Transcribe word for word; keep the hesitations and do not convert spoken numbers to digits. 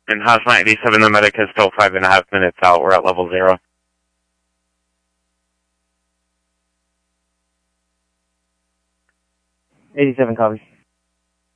And Hazmat eighty-seven, the medic is still five and a half minutes out. We're at level zero. eighty-seven, copy.